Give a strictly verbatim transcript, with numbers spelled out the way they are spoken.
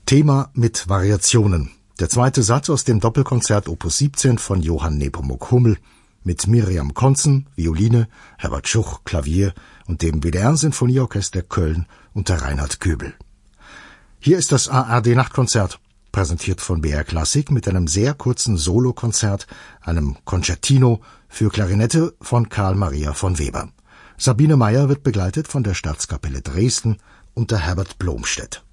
Thema mit Variationen. Der zweite Satz aus dem Doppelkonzert Opus siebzehn von Johann Nepomuk Hummel mit Miriam Konzen, Violine, Herbert Schuch, Klavier und dem W D R-Sinfonieorchester Köln unter Reinhard Göbel. Hier ist das A R D-Nachtkonzert, präsentiert von B R Klassik mit einem sehr kurzen Solokonzert, einem Concertino für Klarinette von Karl Maria von Weber. Sabine Meyer wird begleitet von der Staatskapelle Dresden unter Herbert Blomstedt.